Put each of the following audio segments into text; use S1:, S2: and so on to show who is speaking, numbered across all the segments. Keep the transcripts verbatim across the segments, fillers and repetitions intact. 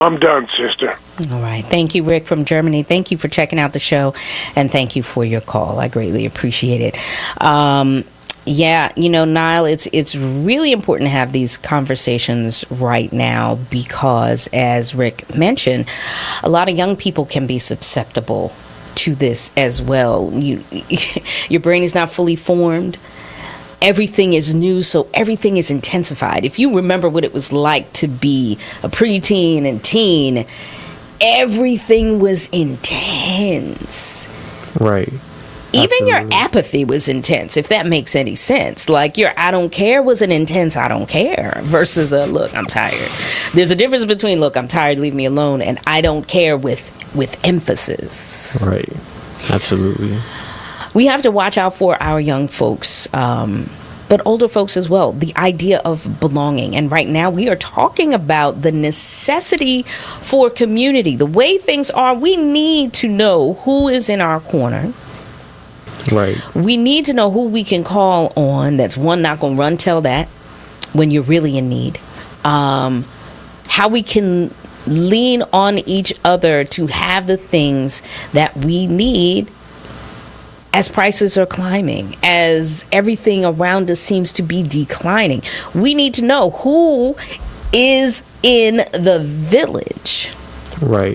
S1: I'm done, sister.
S2: All right. Thank you, Rick from Germany. Thank you for checking out the show, and thank you for your call. I greatly appreciate it. Um, yeah, you know, Niall, it's it's really important to have these conversations right now because, as Rick mentioned, a lot of young people can be susceptible to this as well. You, your brain is not fully formed. Everything is new, so everything is intensified. If you remember what it was like to be a preteen and teen, everything was intense.
S3: Right.
S2: Even
S3: Absolutely.
S2: your apathy was intense, if that makes any sense. Like your I don't care was an intense I don't care versus a look, I'm tired. There's a difference between look, I'm tired, leave me alone, and I don't care with with emphasis.
S3: Right. Absolutely.
S2: We have to watch out for our young folks, um, but older folks as well. The idea of belonging. And right now we are talking about the necessity for community. The way things are, we need to know who is in our corner.
S3: Right.
S2: We need to know who we can call on. That's one, not going to run tell that when you're really in need. Um, how we can lean on each other to have the things that we need as prices are climbing, as everything around us seems to be declining. We need to know who is in the village.
S3: Right.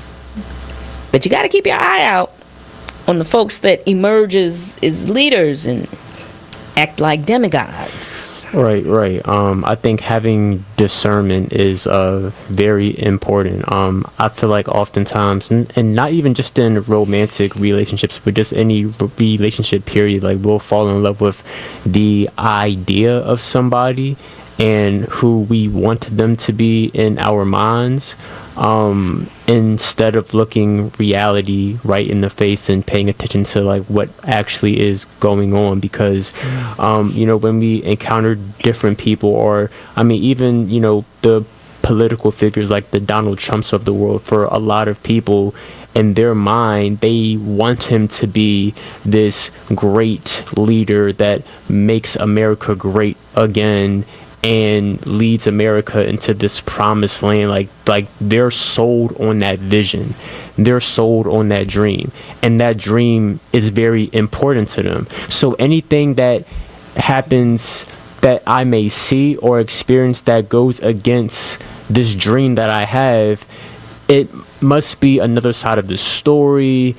S2: But you got to keep your eye out on the folks that emerge as, as leaders and act like demigods.
S3: Right, right. Um, I think having discernment is uh, very important. Um, I feel like oftentimes, and, and not even just in romantic relationships, but just any r- relationship period, like we'll fall in love with the idea of somebody and who we want them to be in our minds. Um, instead of looking reality right in the face and paying attention to like what actually is going on, because um, you know, when we encounter different people, or I mean even, you know, the political figures like the Donald Trumps of the world, for a lot of people in their mind they want him to be this great leader that makes America great again and leads America into this promised land. Like like they're sold on that vision, they're sold on that dream, and that dream is very important to them. So anything that happens that I may see or experience that goes against this dream that I have, it must be another side of the story.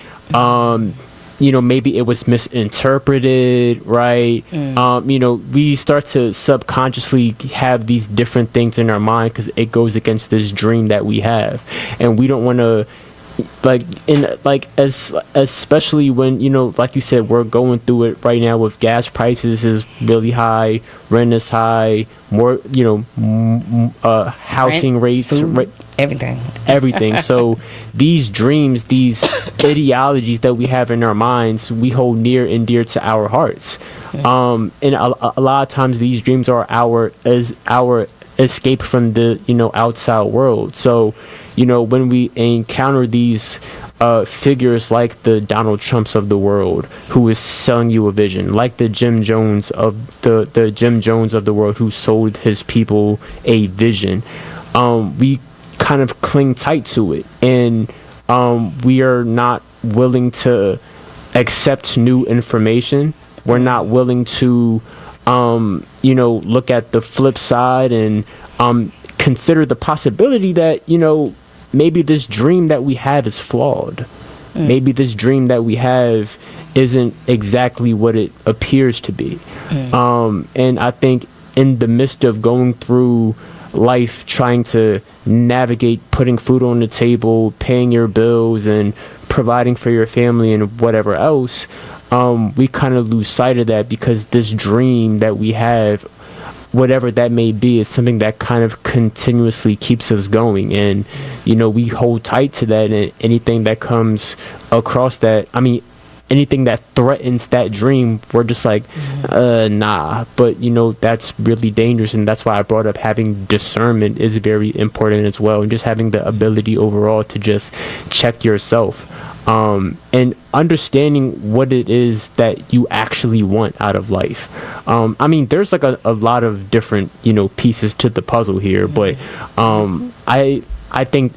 S3: Um you know, maybe it was misinterpreted, right? Mm. Um, you know, we start to subconsciously have these different things in our mind because it goes against this dream that we have. And we don't want to, like, in like, as especially when, you know, like you said, we're going through it right now with gas prices is really high, rent is high, more, you know, m- uh, housing rent, rates,
S2: food,
S3: ra-
S2: everything.
S3: Everything. So these dreams, these ideologies that we have in our minds, we hold near and dear to our hearts. Um, and a, a lot of times these dreams are our as our escape from the, you know, outside world. So, you know, when we encounter these uh, figures like the Donald Trumps of the world, who is selling you a vision, like the Jim Jones of the the Jim Jones of the world, who sold his people a vision, um, we kind of cling tight to it, and um, we are not willing to accept new information. We're not willing to, um, you know, look at the flip side and um, consider the possibility that, you know, maybe this dream that we have is flawed. Mm. Maybe this dream that we have isn't exactly what it appears to be. Mm. Um, and I think in the midst of going through life, trying to navigate putting food on the table, paying your bills, and providing for your family and whatever else, um, we kind of lose sight of that, because this dream that we have, whatever that may be, is something that kind of continuously keeps us going. And, you know, we hold tight to that, and anything that comes across that, I mean, anything that threatens that dream, we're just like, uh, nah. But, you know, that's really dangerous, and that's why I brought up having discernment is very important as well, and just having the ability overall to just check yourself, um, and understanding what it is that you actually want out of life. Um, I mean, there's like a, a lot of different, you know, pieces to the puzzle here, but um, I I think